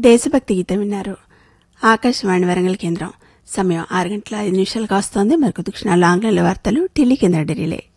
దేశభక్తి గీతం విన్నారు. ఆకాశవాణి వరంగల్ కేంద్రం. సమయం 6 గంటల 5 నిమిషాలు కాస్తోంది. మరికొద్ది క్షణాల్లో ఆంగ్లంలో వార్తలు ఢిల్లీ కేంద్ర రిలే.